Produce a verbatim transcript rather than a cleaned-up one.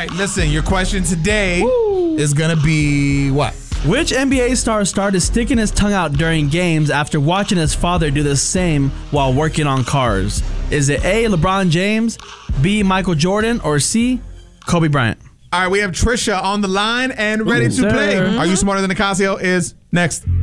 right, listen, your question today Woo. is going to be what? Which N B A star started sticking his tongue out during games after watching his father do the same while working on cars? Is it A, LeBron James, B, Michael Jordan, or C, Kobe Bryant? All right, we have Trisha on the line and ready Ooh, to sir. play. Are You Smarter Than Ocasio is next.